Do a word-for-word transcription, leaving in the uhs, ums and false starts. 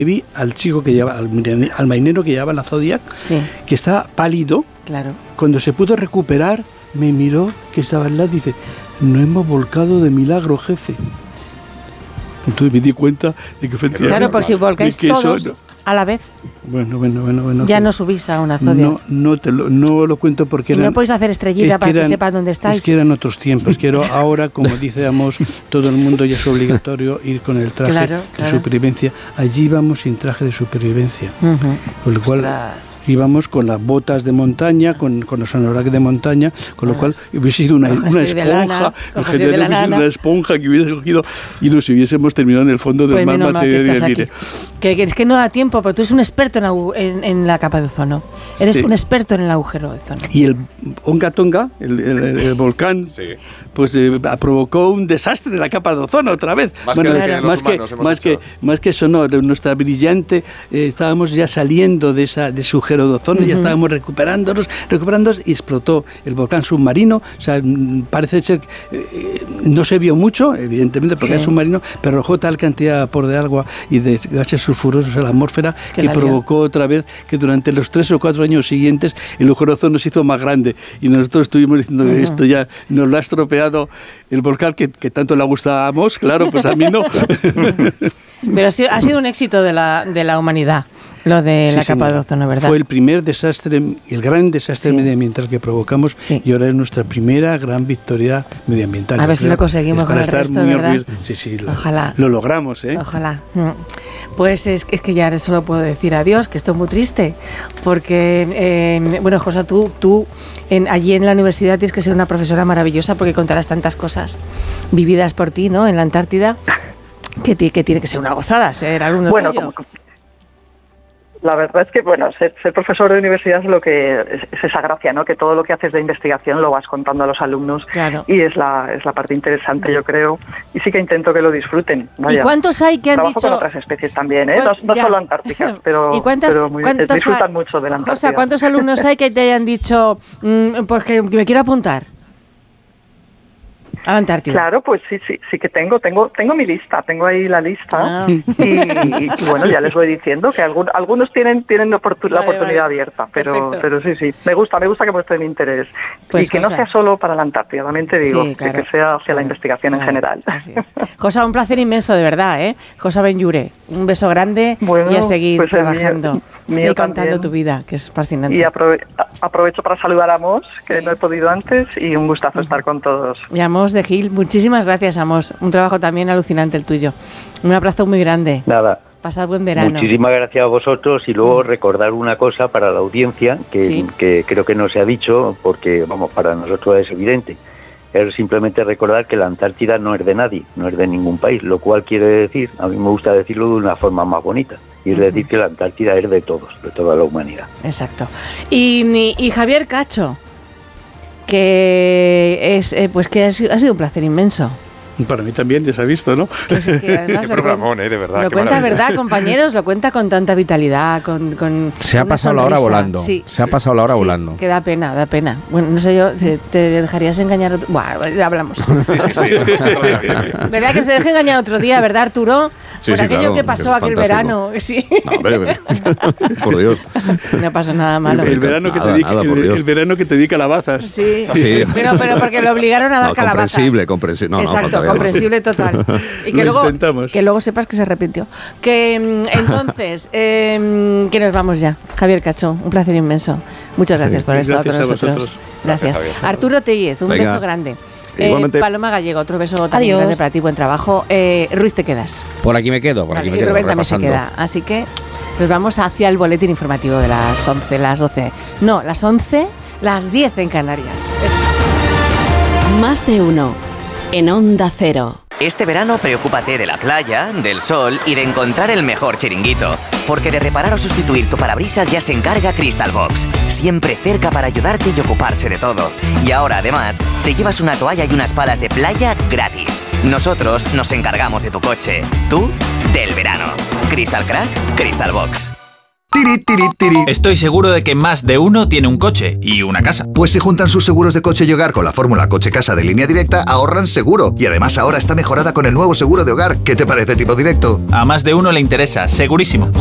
vi al chico que llevaba, al, al marinero que llevaba la Zodiac, sí. que estaba pálido. Claro. Cuando se pudo recuperar, me miró, que estaba al lado, y dice, no hemos volcado de milagro, jefe. Entonces me di cuenta de que efectivamente... Claro, por si volcáis todos eso, a la vez. Bueno, bueno, bueno, bueno. Ya no subís a una Zodiac. No, no, te lo, no lo cuento porque... Y eran, no podéis hacer estrellita para que, eran, que sepan dónde estáis. Es que eran otros tiempos. Quiero ahora, como decíamos, todo el mundo ya es obligatorio ir con el traje claro, claro. de supervivencia. Allí íbamos sin traje de supervivencia. Uh-huh. Con lo cual Ostras. íbamos con las botas de montaña, con, con los anoraks de montaña, con lo cual hubiese sido una, una esponja, en general hubiese sido una esponja que hubiese cogido y nos hubiésemos terminado en el fondo del pues mar material y el aire. Que, que es que no da tiempo, pero tú eres un experto en, en, en la capa de ozono. Eres sí. un experto en el agujero de ozono. Y el Onga Tonga, el, el, el, el volcán, sí. pues eh, provocó un desastre en la capa de ozono otra vez. Más bueno, que, claro. más, que, más, que, más que eso, no, de nuestra brillante, eh, estábamos ya saliendo de, esa, de ese agujero de ozono, uh-huh. ya estábamos recuperándonos, recuperándonos y explotó el volcán submarino. O sea, parece ser que eh, no se vio mucho, evidentemente, porque sí. es submarino, pero arrojó tal cantidad de vapor de agua y de gases sulfurosos a la atmósfera que, que provocó otra vez que durante los tres o cuatro años siguientes el agujero de ozono se hizo más grande y nosotros estuvimos diciendo que uh-huh. esto ya nos lo ha estropeado el volcán que, que tanto le gustábamos, claro, pues a mí no. Pero ha sido, ha sido un éxito de la, de la humanidad, lo de sí, la capa señora. de ozono, ¿verdad? Fue el primer desastre, el gran desastre sí. medioambial que provocamos sí. y ahora es nuestra primera gran victoria medioambiental. A ver si lo conseguimos con el estar resto, muy ¿verdad? Sí, sí, lo, Ojalá. Lo logramos, ¿eh? Ojalá. Pues es, es que ya solo puedo decir adiós, que esto es muy triste, porque, eh, bueno, Josa, tú, tú en, allí en la universidad tienes que ser una profesora maravillosa porque contarás tantas cosas vividas por ti, ¿no?, en la Antártida, que, que tiene que ser una gozada ser alumno bueno, tuyo. Como, la verdad es que, bueno, ser, ser profesor de universidad es lo que es, es esa gracia, ¿no? Que todo lo que haces de investigación lo vas contando a los alumnos claro. y es la es la parte interesante, yo creo, y sí que intento que lo disfruten. Vaya. ¿Y cuántos hay que han Trabajo dicho? con otras especies también, ¿eh? No, no solo antárticas, pero, ¿Y cuántas, pero muy, disfrutan ha, mucho de la Antártida. O sea, ¿cuántos alumnos hay que te hayan dicho, mmm, pues que me quiero apuntar a la Antártida? Claro, pues sí, sí, sí que tengo, tengo, tengo mi lista, tengo ahí la lista ah. y, y, y bueno, ya les voy diciendo que algún, algunos tienen tienen oportun, vale, la oportunidad vale. abierta, pero Perfecto. pero sí, sí, me gusta, me gusta que muestren interés pues y que Josa. no sea solo para la Antártida, también te digo, sí, claro. que, que sea hacia claro. la investigación claro. en general. Así es. Josa, un placer inmenso, de verdad, ¿eh? Josa Benlloure, un beso grande bueno, y a seguir pues trabajando mío, mío y contando también. tu vida, que es fascinante. Y aprove- aprovecho para saludar a Mos, que sí. no he podido antes, y un gustazo uh-huh. estar con todos. Y a Mos de Gil, muchísimas gracias, Amos. Un trabajo también alucinante el tuyo. Un abrazo muy grande. Nada. Pasad buen verano. Muchísimas gracias a vosotros y luego recordar una cosa para la audiencia que, ¿sí? que creo que no se ha dicho porque, vamos, para nosotros es evidente. Es simplemente recordar que la Antártida no es de nadie, no es de ningún país, lo cual quiere decir, a mí me gusta decirlo de una forma más bonita, y es uh-huh. decir que la Antártida es de todos, de toda la humanidad. Exacto. Y, y Javier Cacho, que es eh, pues que ha sido, ha sido un placer inmenso. Para mí también, ya se ha visto, ¿no? Que sí, que qué programón, ¿eh? De verdad. Lo cuenta, ¿verdad, compañeros? Lo cuenta con tanta vitalidad, con... con se ha pasado sonrisa. La hora volando. Sí. Se ha pasado la hora sí, volando. Que da pena, da pena. Bueno, no sé yo, ¿te dejarías engañar otro...? Bueno, ya hablamos. Sí, sí, sí. ¿Verdad que se deje engañar otro día, verdad, Arturo? Sí, Por sí, aquello claro, que pasó aquel fantástico. verano. Sí. No, hombre, por Dios. No pasó nada malo. El, el, verano, nada, que te di, nada, el, el verano que te di calabazas. Sí, sí. Pero, pero porque lo obligaron a dar no, calabazas. Comprensible, comprensible. No, Exacto, no, comprensible total. Y que lo luego, intentamos. que luego sepas que se arrepintió. Que entonces, eh, que nos vamos ya. Javier Cacho, un placer inmenso. Muchas gracias por estar con nosotros. Vosotros. Gracias. gracias Arturo Tellez, un Venga. beso grande. Igualmente. Eh, Paloma Gallego, otro beso también grande para ti, buen trabajo. Eh, Ruiz, te quedas. Por aquí me quedo, por aquí vale, me quedo. Y Rubén también se repasando. queda. Así que nos vamos hacia el boletín informativo de las once, las doce. No, las once, las diez en Canarias. Más de uno en Onda Cero. Este verano preocúpate de la playa, del sol y de encontrar el mejor chiringuito. Porque de reparar o sustituir tu parabrisas ya se encarga Crystal Box. Siempre cerca para ayudarte y ocuparse de todo. Y ahora, además, te llevas una toalla y unas palas de playa gratis. Nosotros nos encargamos de tu coche. Tú, del verano. Crystal Crack, Crystal Box. Tiri, tiri, tiri. Estoy seguro de que más de uno tiene un coche y una casa. Pues si juntan sus seguros de coche y hogar con la fórmula coche-casa de Línea Directa, ahorran seguro. Y además ahora está mejorada con el nuevo seguro de hogar. ¿Qué te parece, Tipo Directo? A más de uno le interesa, segurísimo.